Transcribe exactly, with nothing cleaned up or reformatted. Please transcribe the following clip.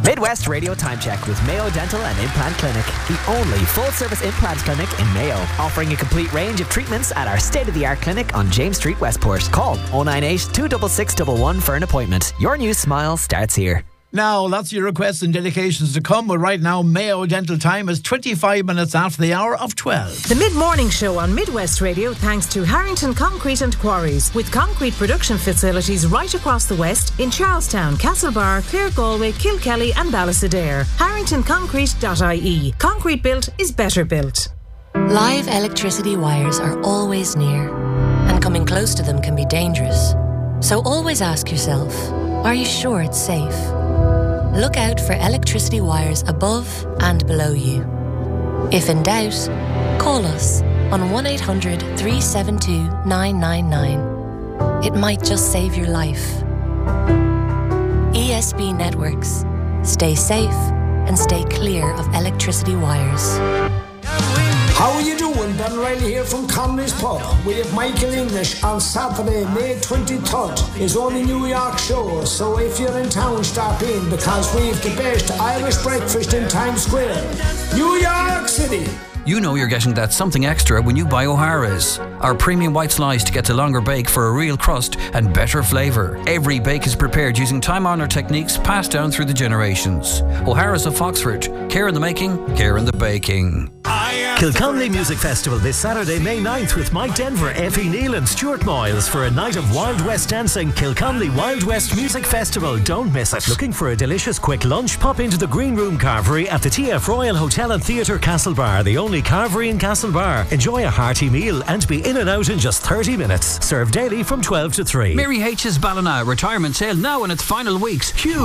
Midwest Radio Time Check with Mayo Dental and Implant Clinic, the only full-service implant clinic in Mayo, offering a complete range of treatments at our state-of-the-art clinic on James Street, Westport. Call oh nine eight, two six six one one for an appointment. Your new smile starts here. Now, lots of your requests and dedications to come, but right now, Mayo Dental Time is twenty-five minutes after the hour of twelve. The mid-morning show on Midwest Radio thanks to Harrington Concrete and Quarries, with concrete production facilities right across the west in Charlestown, Castlebar, Clare Galway, Kilkelly and Ballysadare. harrington concrete dot I E. Concrete built is better built. Live electricity wires are always near, and coming close to them can be dangerous. So always ask yourself, are you sure it's safe? Look out for electricity wires above and below you. If in doubt, call us on one eight hundred, three seven two, nine nine nine. It might just save your life. E S B Networks. Stay safe and stay clear of electricity wires. How are you doing? Ben Riley here from Conley's Pub. We have Michael English on Saturday, May twenty-third. His only New York show, so if you're in town, stop in because we have the best Irish breakfast in Times Square. New York City. You know you're getting that something extra when you buy O'Hara's. Our premium white slice gets a longer bake for a real crust and better flavour. Every bake is prepared using time-honoured techniques passed down through the generations. O'Hara's of Foxford. Care in the making, care in the baking. Kilconnelly Music Festival this Saturday, May ninth with Mike Denver, Effie Neal and Stuart Moyles for a night of Wild West dancing. Kilconnelly Wild West Music Festival. Don't miss it. Looking for a delicious quick lunch? Pop into the Green Room Carvery at the T F Royal Hotel and Theatre Castlebar, the only carvery in Castlebar. Enjoy a hearty meal and be in and out in just thirty minutes. Served daily from twelve to three. Mary H's Ballina retirement sale now in its final weeks. Huge